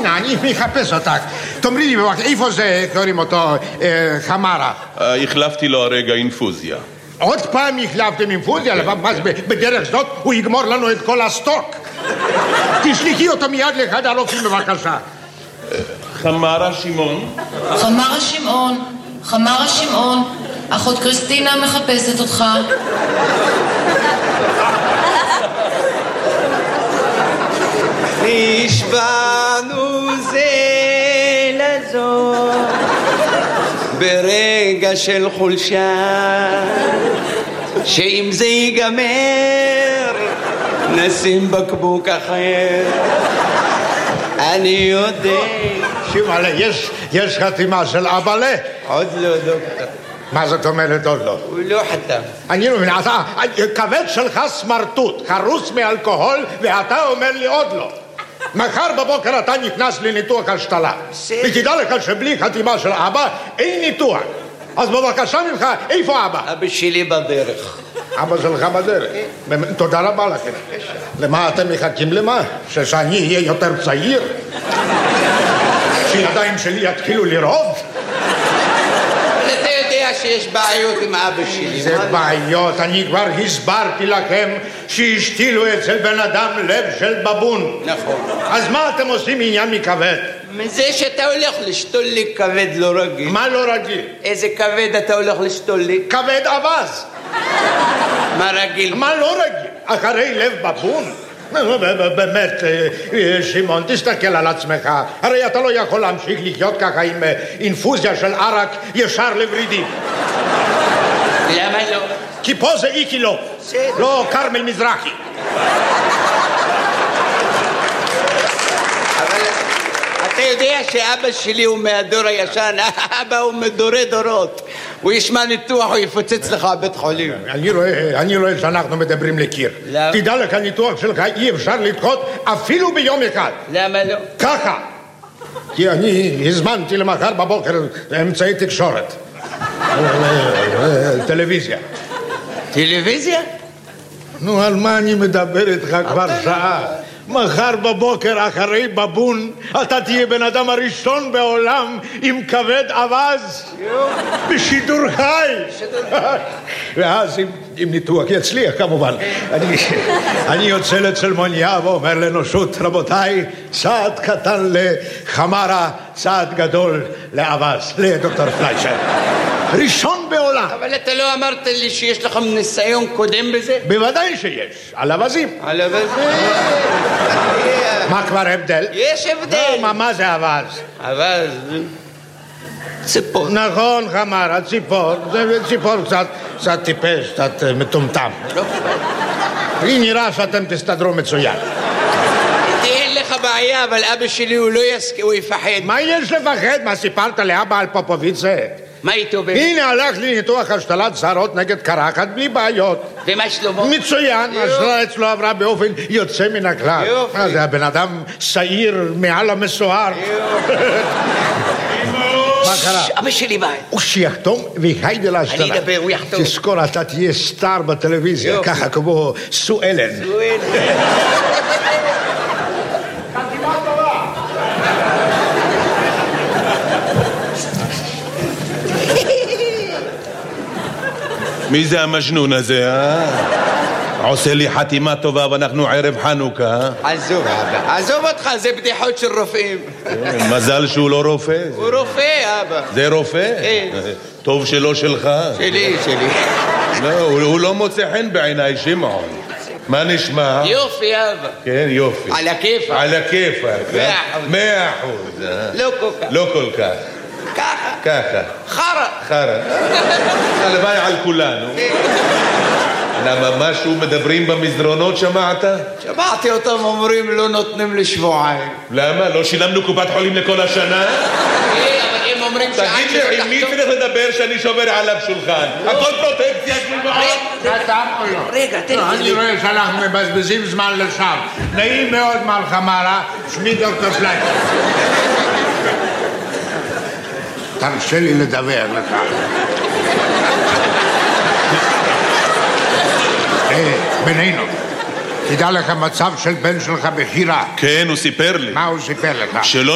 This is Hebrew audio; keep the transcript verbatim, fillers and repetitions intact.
אני מחפש אותך. תאמרי לי בבקשה, איפה זה, קוראים אותו, חמרה? החלפתי לו הרגע אינפוזיה. עוד פעם החלפתם אינפוזיה? בדרך זאת הוא יגמור לנו את כל הסטוק. תשלחי אותו מיד לאחד הרופאים בבקשה. חמרה שמעון. חמרה שמעון, חמרה שמעון, אחות קריסטינה מחפשת אותך. נשבענו זה לזו ברגע של חולשה, שאם זה ייגמר נשים בקבוק אחר. אני יודע. שמעלה, יש, יש חתימה של אבאלה? עוד לא, דוקטור. מה זאת אומרת עוד לא? הוא לא חתם. אני לא מבין, אתה, כבד שלך סמרטוט, חרוס מאלכוהול, ואתה אומר לי עוד לא. מחר בבוקר אתה נכנס לניתוח השתלה. ותדע לך שבלי חתימה של אבא אין ניתוח. אז בבקשה ממך, איפה אבא? אבא שלי בדרך. אבא שלך בדרך. תודה רבה לכם. למה אתם מחכים למה? שאני אהיה יותר צעיר? שידיים שלי יתחילו לרעוד? אתה יודע שיש בעיות עם אבא שלי. זה בעיות, אני כבר הסברתי לכם שהשתילו אצל בן אדם לב של בבון. נכון. אז מה אתם עושים עניין מכבד? מזה שאתה הולך לשתול לי כבד לא רגיל. מה לא רגיל? איזה כבד אתה הולך לשתול לי? כבד אבז. מה רגיל? מה לא רגיל? אחרי לב בבון? באמת, שמעון, תסתכל על עצמך. הרי אתה לא יכול להמשיך לחיות ככה עם אינפוזיה של ערק ישר לורידים. למה לא? כי פה זה איקי לא, לא קרמל מזרחי. אבל אתה יודע שאבא שלי הוא מהדור הישן, אבא הוא מדורי דורות. הוא ישמע ניתוח, הוא יפוצץ לך בית חולים. אני רואה, אני רואה שאנחנו מדברים לקיר. למה? תדע לך, הניתוח שלך אי אפשר לדחות אפילו ביום אחד. למה לא? ככה. כי אני הזמנתי למחר בבוקר אמצעי תקשורת. טלוויזיה. טלוויזיה? נו, על מה אני מדבר איתך כבר שעה? מחר בבוקר אחרי בבון אתה תהיה בן אדם הראשון בעולם עם כבד אבז בשידור חי. ואז אם, אם ניתוח יצליח כמובן, אני, אני יוצא לצלמוניה ואומר לאנושות, רבותיי, צעד קטן לחמרה, צעד גדול לאבז, לדוקטור פליישר. ראשון בעולם. אבל אתה לא אמרת לי שיש לך ניסיון קודם בזה? בוודאי שיש, על אבזים. על אבזים. מה כבר הבדל? יש הבדל. מה, מה זה אבז? אבז ציפור. נכון, חמרה, ציפור. זה ציפור קצת, קצת טיפש, קצת מטומטם. לי נראה שאתם תסתדרו מצוין. אין לך בעיה, אבל אבא שלי הוא לא יסכים, הוא יפחד. מה יש לפחד? מה סיפרת לאבא על פופוביצה? מה איתו באמת? הנה הלך לי ניתוח השתלת שערות נגד קרחת בלי בעיות. ומה שלמה? מצוין, השתלה אצלו עברה באופן יוצא מן הכלל. יופי. מה זה, הבן אדם שעיר מעל המסוער. מה קרה? אבא שלי בא. הוא שיחתום והיידה להשתלה. אני אדבר, הוא יחתום. תזכור, אתה תהיה סטאר בטלוויזיה, ככה כמו סו אלן. סו אלן. מי זה המג'נון הזה, אה? עושה לי חתימה טובה ואנחנו ערב חנוכה. עזוב, אבא. עזוב אותך, זה בדיחות של רופאים. מזל שהוא לא רופא. הוא רופא, אבא. זה רופא? כן. טוב שלא שלך. שלי, שלי. לא, הוא לא מוצא חן בעיניי, שמעון. מה נשמע? יופי, אבא. כן, יופי. על הכיפק. על הכיפק. מאה אחוז. מאה אחוז. לא כל כך. לא כל כך. ככה. ככה. חרא. חרא. הלוואי על כולנו. למה משהו מדברים במסדרונות, שמעת? שמעתי אותם אומרים לא נותנים לי שבועיים. למה? לא שילמנו קופת חולים לכל השנה? אבל הם אומרים שעד תגיד לי, עם מי צריך לדבר שאני שובר עליו שולחן? הכל פרוטקציה, רגע, תן אני לי. רואה שאנחנו מבזבזים זמן לשווא. נעים מאוד מר חמרה, שמי דוקטור פליישר. תרשה לי לדבר לך. בינינו, תדע לך מצב של בן שלך בחירה. כן, הוא סיפר לי. מה הוא סיפר לך? שלא